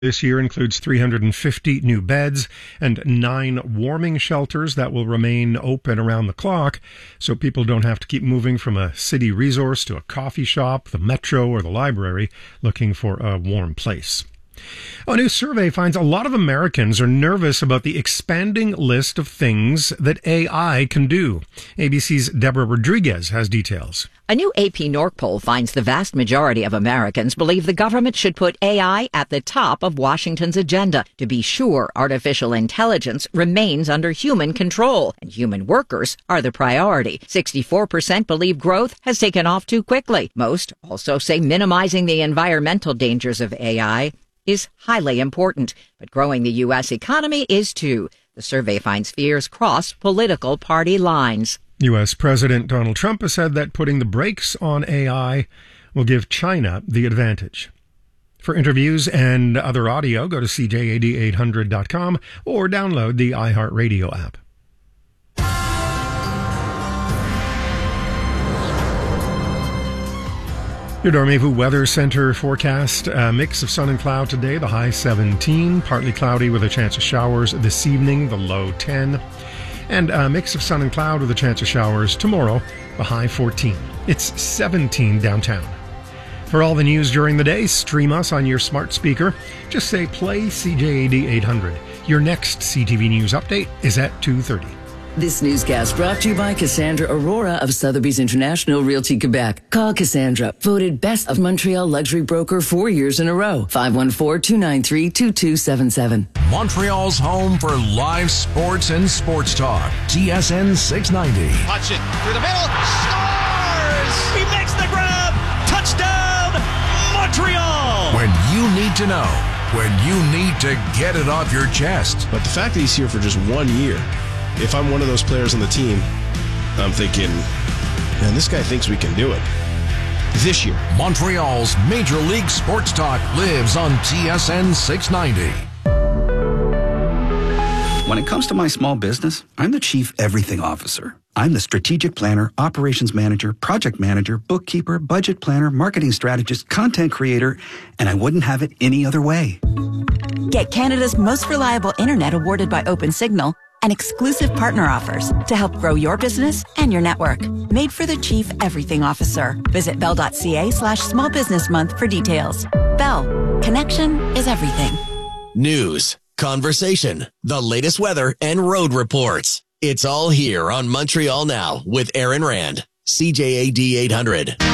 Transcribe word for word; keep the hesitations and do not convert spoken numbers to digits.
This year includes three hundred fifty new beds and nine warming shelters that will remain open around the clock, so people don't have to keep moving from a city resource to a coffee shop, the metro, or the library looking for a warm place. A new survey finds a lot of Americans are nervous about the expanding list of things that A I can do. A B C's Deborah Rodriguez has details. A new A P Norc poll finds the vast majority of Americans believe the government should put A I at the top of Washington's agenda to be sure artificial intelligence remains under human control and human workers are the priority. sixty-four percent believe growth has taken off too quickly. Most also say minimizing the environmental dangers of A I is highly important, but growing the U S economy is too. The survey finds fears cross political party lines. U S. President Donald Trump has said that putting the brakes on A I will give China the advantage. For interviews and other audio, go to C J A D eight hundred dot com or download the iHeartRadio app. Your Dormevu Weather Center forecast, a mix of sun and cloud today, the high seventeen, partly cloudy with a chance of showers this evening, the low ten, and a mix of sun and cloud with a chance of showers tomorrow, the high fourteen. It's seventeen downtown. For all the news during the day, stream us on your smart speaker. Just say play C J A D eight hundred. Your next C T V News update is at two thirty. This newscast brought to you by Cassandra Aurora of Sotheby's International Realty Quebec. Call Cassandra, voted Best of Montreal Luxury Broker four years in a row. five one four, two nine three, two two seven seven. Montreal's home for live sports and sports talk. T S N six ninety. Hutchin through the middle. Scores! He makes the grab. Touchdown, Montreal! When you need to know. When you need to get it off your chest. But the fact that he's here for just one year, if I'm one of those players on the team, I'm thinking, man, this guy thinks we can do it. This year. Montreal's Major League Sports Talk lives on T S N six ninety. When it comes to my small business, I'm the Chief Everything Officer. I'm the strategic planner, operations manager, project manager, bookkeeper, budget planner, marketing strategist, content creator, and I wouldn't have it any other way. Get Canada's most reliable internet awarded by OpenSignal and exclusive partner offers to help grow your business and your network. Made for the Chief Everything Officer. Visit bell.ca slash small business month for details. Bell. Connection is everything. News, conversation, the latest weather, and road reports. It's all here on Montreal Now with Aaron Rand. C J A D eight hundred.